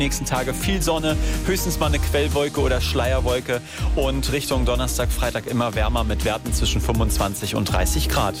Nächsten Tage viel Sonne, höchstens mal eine Quellwolke oder Schleierwolke und Richtung Donnerstag, Freitag immer wärmer mit Werten zwischen 25 und 30 Grad.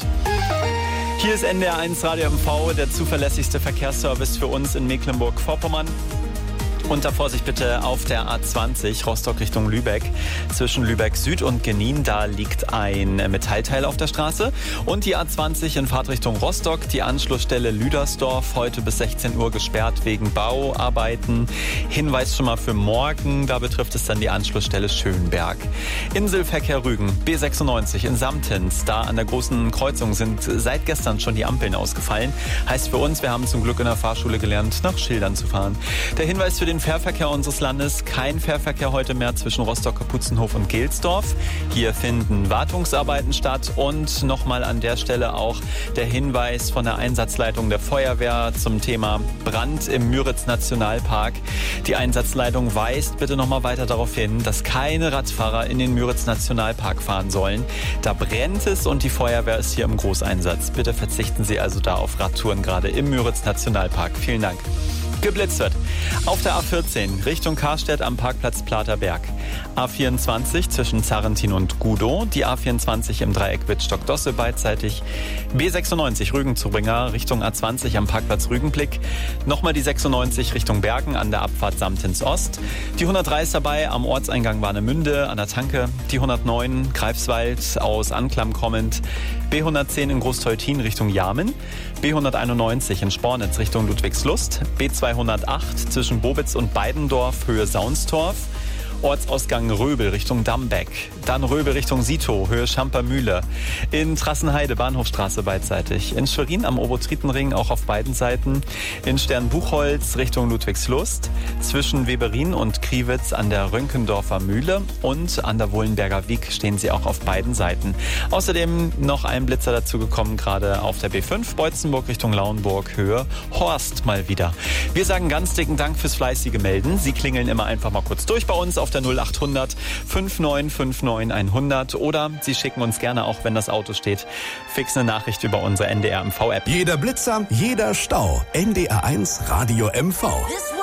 Hier ist NDR 1 Radio MV, der zuverlässigste Verkehrsservice für uns in Mecklenburg-Vorpommern. Unter Vorsicht bitte auf der A20 Rostock Richtung Lübeck. Zwischen Lübeck Süd und Genin, da liegt ein Metallteil auf der Straße. Und die A20 in Fahrtrichtung Rostock, die Anschlussstelle Lüdersdorf, heute bis 16 Uhr gesperrt wegen Bauarbeiten. Hinweis schon mal für morgen, da betrifft es dann die Anschlussstelle Schönberg. Inselverkehr Rügen, B96 in Samtens, da an der großen Kreuzung sind seit gestern schon die Ampeln ausgefallen. Heißt für uns, wir haben zum Glück in der Fahrschule gelernt, nach Schildern zu fahren. Der Hinweis für den Fährverkehr unseres Landes, kein Fährverkehr heute mehr zwischen Rostock-Kaputzenhof und Gelsdorf. Hier finden Wartungsarbeiten statt und nochmal an der Stelle auch der Hinweis von der Einsatzleitung der Feuerwehr zum Thema Brand im Müritz-Nationalpark. Die Einsatzleitung weist bitte nochmal weiter darauf hin, dass keine Radfahrer in den Müritz-Nationalpark fahren sollen. Da brennt es und die Feuerwehr ist hier im Großeinsatz. Bitte verzichten Sie also da auf Radtouren gerade im Müritz-Nationalpark. Vielen Dank. Geblitzt wird. Auf der A14 Richtung Karstedt am Parkplatz Platerberg. A24 zwischen Zarrentin und Gudow. Die A24 im Dreieck Wittstock-Dosse beidseitig. B96 Rügen-Zubringer Richtung A20 am Parkplatz Rügenblick. Nochmal die 96 Richtung Bergen an der Abfahrt Samtens Ost. Die 103 ist dabei am Orteingang Warnemünde an der Tanke. Die 109 Greifswald aus Anklam kommend. B110 in Großteutin Richtung Jarmen. B191 in Spornitz Richtung Ludwigslust. B208 zwischen Bobitz und Beidendorf Höhe Saunstorf. Ortsausgang Röbel Richtung Dambeck. Dann Röbel Richtung Sito, Höhe Schampermühle. In Trassenheide Bahnhofstraße beidseitig. In Schwerin am Obotritenring auch auf beiden Seiten. In Sternbuchholz Richtung Ludwigslust. Zwischen Weberin und Kriwitz an der Rönkendorfer Mühle. Und an der Wohlenberger Wiek stehen sie auch auf beiden Seiten. Außerdem noch ein Blitzer dazu gekommen, gerade auf der B5 Beutzenburg Richtung Lauenburg, Höhe Horst mal wieder. Wir sagen ganz dicken Dank fürs fleißige Melden. Sie klingeln immer einfach mal kurz durch bei uns auf der 0800 5959 100 oder Sie schicken uns gerne, auch wenn das Auto steht, fix eine Nachricht über unsere NDR MV App. Jeder Blitzer, jeder Stau. NDR 1 Radio MV.